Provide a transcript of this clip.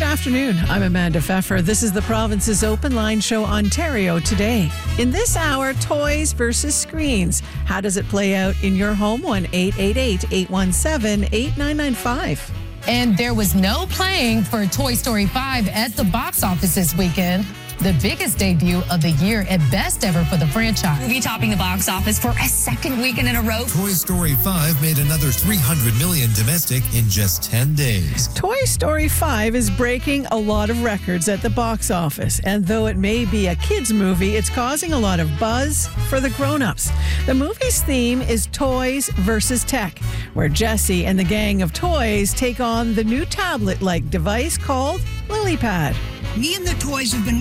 Good afternoon. I'm Amanda Pfeffer. This is the province's Open Line Show, Ontario Today. In this hour, toys versus screens. How does it play out in your home? 1-888-817-8995. And there was no playing for Toy Story 5 at the box office this weekend. The biggest debut of the year at best ever for the franchise. Movie topping the box office for a second weekend in a row. Toy Story 5 made another $300 million domestic in just 10 days. Toy Story 5 is breaking a lot of records at the box office. And though it may be a kids' movie, it's causing a lot of buzz for the grown-ups. The movie's theme is Toys versus Tech, where Jessie and the gang of toys take on the new tablet-like device called LilyPad. Me and the toys have been